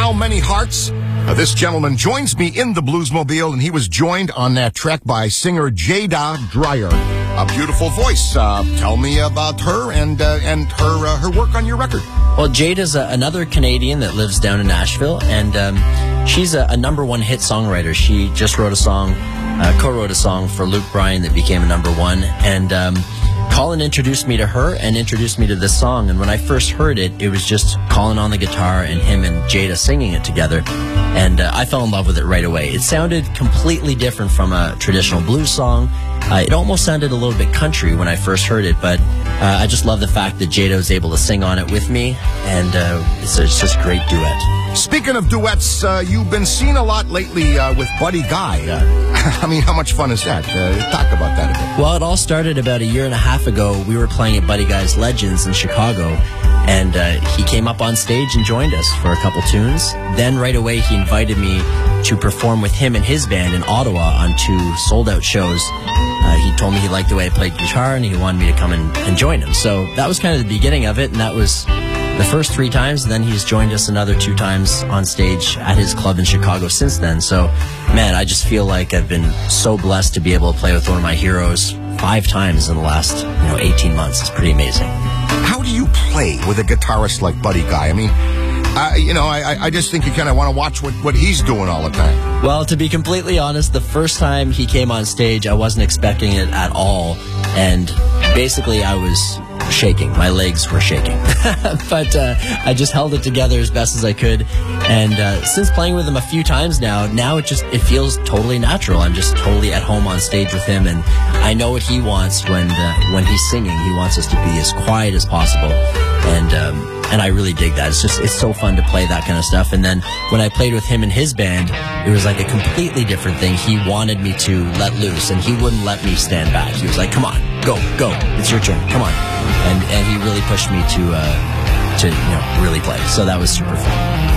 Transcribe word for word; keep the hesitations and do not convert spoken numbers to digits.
How Many Hearts? Uh, this gentleman joins me in the Bluesmobile, and he was joined on that trek by singer Jada Dreyer. A beautiful voice. Uh, tell me about her and uh, and her uh, her work on your record. Well, Jada's a, another Canadian that lives down in Nashville, and um, she's a, a number one hit songwriter. She just wrote a song, uh, co-wrote a song for Luke Bryan that became a number one, and um, Colin introduced me to her and introduced me to this song, and when I first heard it, it was just Colin on the guitar and him and Jada singing it together, and uh, I fell in love with it right away. It sounded completely different from a traditional blues song. Uh, it almost sounded a little bit country when I first heard it, but uh, I just love the fact that Jada was able to sing on it with me, and uh, it's, it's just a great duet. Speaking of duets, uh, you've been seen a lot lately uh, with Buddy Guy. Uh, I mean, how much fun is that? Uh, talk about that a bit. Well, it all started about a year and a half ago. We were playing at Buddy Guy's Legends in Chicago, and uh, he came up on stage and joined us for a couple tunes. Then right away he invited me to perform with him and his band in Ottawa on two sold-out shows. Uh, he told me he liked the way I played guitar, and he wanted me to come and, and join him. So that was kind of the beginning of it, and that was the first three times, and then he's joined us another two times on stage at his club in Chicago since then. So, man, I just feel like I've been so blessed to be able to play with one of my heroes five times in the last, you know, eighteen months. It's pretty amazing. How do you play with a guitarist like Buddy Guy? I mean, uh, you know, I, I just think you kind of want to watch what, what he's doing all the time. Well, to be completely honest, the first time he came on stage, I wasn't expecting it at all, and basically I was shaking. My legs were shaking. But uh, I just held it together as best as I could. And uh, since playing with him a few times now, now it just it feels totally natural. I'm just totally at home on stage with him, and I know what he wants when uh, when he's singing. He wants us to be as quiet as possible. And um, and I really dig that. It's just it's so fun to play that kind of stuff. And then when I played with him and his band, it was like a completely different thing. He wanted me to let loose, and he wouldn't let me stand back. He was like, "Come on, go, go, it's your turn, come on." And and he really pushed me to uh, to you know really play. So that was super fun.